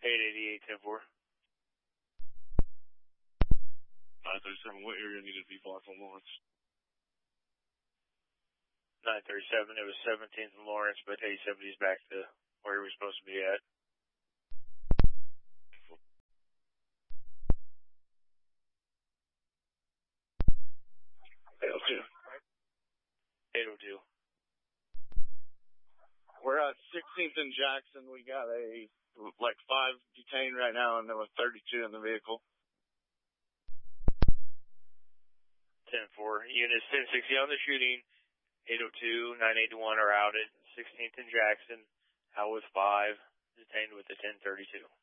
888, 10-4. 937, what area needed to be blocked on Lawrence? 937, it was 17th and Lawrence, but 870 is back to where he was supposed to be at. Two. 802. We're at 16th and Jackson. We got like 5 detained right now, and there was 32 in the vehicle. 10-4. Units 1060 on the shooting. 802, 981 are out at 16th and Jackson. Out with 5. Detained with the 1032.